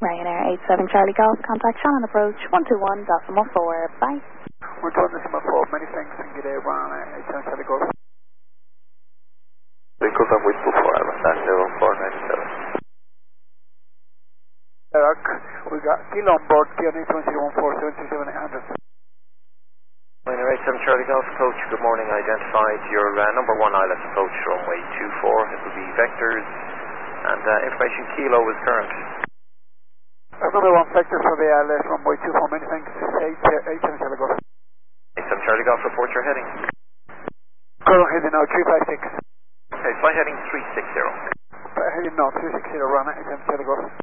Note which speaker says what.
Speaker 1: Ryanair 87 Charlie Golf, contact Shannon approach 121.4. Bye.
Speaker 2: 121.4, many thanks, and good day, Ryanair 87 Charlie Golf.
Speaker 3: Vehicles on Whistler 4, Alpha 0497.
Speaker 2: Eric, we got Kilo on board, Kilo 81714 737 800.
Speaker 3: Ryanair 87 Charlie Golf approach, good morning, identified your number 1 ILS approach runway 24, it will be vectors, and information Kilo is current.
Speaker 2: Number 1 vectors for the ILS runway 24, many thanks, 87 Charlie Golf.
Speaker 3: 87 Charlie Golf, report your heading.
Speaker 2: Current heading now 356.
Speaker 3: Okay, flight heading 360.
Speaker 2: Heading now 360, Ryanair 87 Charlie Golf.